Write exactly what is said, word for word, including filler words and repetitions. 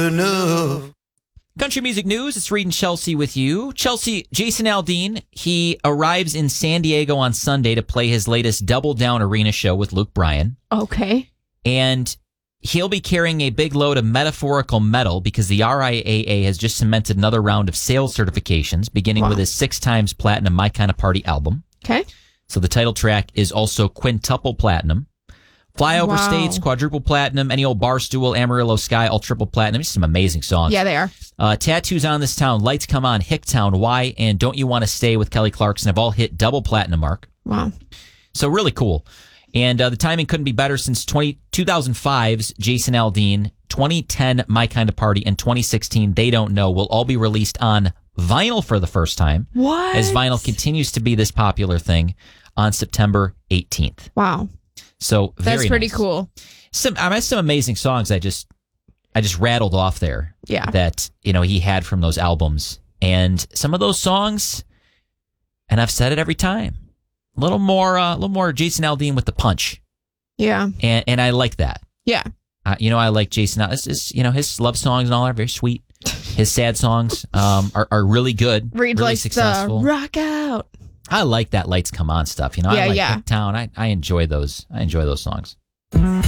enough. Country music news. It's Reed and Chelsea with you. Chelsea, Jason Aldean, he arrives in San Diego on Sunday to play his latest Double Down Arena show with Luke Bryan. Okay. And he'll be carrying a big load of metaphorical metal because the R I A A has just cemented another round of sales certifications, beginning Wow. with his six times platinum My Kind of Party album. Okay. So the title track is also quintuple platinum. Flyover Wow. States, quadruple platinum, Any Old Barstool, Amarillo Sky, all triple platinum. Just some amazing songs. Yeah, they are. Uh, Tattoos on This Town, Lights Come On, Hicktown, Why, and Don't You Want to Stay with Kelly Clarkson have all hit double platinum mark. Wow. So really cool. And uh, the timing couldn't be better since twenty, two thousand five's Jason Aldean, twenty ten My Kind of Party, and twenty sixteen They Don't Know will all be released on vinyl for the first time. What? As vinyl continues to be this popular thing on September eighteenth. Wow. So very That's pretty nice. cool. Some I mean, some amazing songs I just I just rattled off there. Yeah. That, you know, he had from those albums. And some of those songs, and I've said it every time, a little more uh, a little more Jason Aldean with the punch. Yeah. And and I like that. Yeah. Uh, you know, I like Jason. This is, you know, his love songs and all are very sweet. His sad songs um, are, are really good. Read really like successful. the rock out. I like that Lights Come On stuff. You know, Yeah, I like yeah. Town. I, I enjoy those. I enjoy those songs.